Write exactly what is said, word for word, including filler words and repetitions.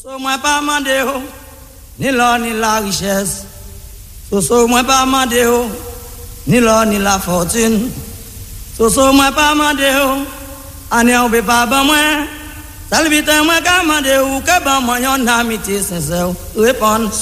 So moi pas mandé ni l'or ni la richesse. So so moi pas mandé ni l'or ni la fortune. So so moi pas mandé ane on peut pas ban moi. Salvite moi ka mandé ou que ban moi yon amitié sincère. Répondre